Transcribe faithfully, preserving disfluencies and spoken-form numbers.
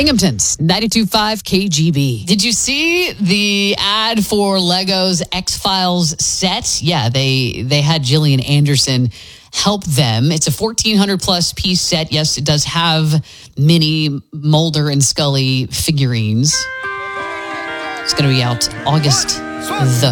Binghamton's ninety-two point five K G B. Did you see the ad for Lego's X-Files set? Yeah, they they had Gillian Anderson help them. It's a fourteen hundred plus piece set. Yes, it does have mini Mulder and Scully figurines. It's going to be out August the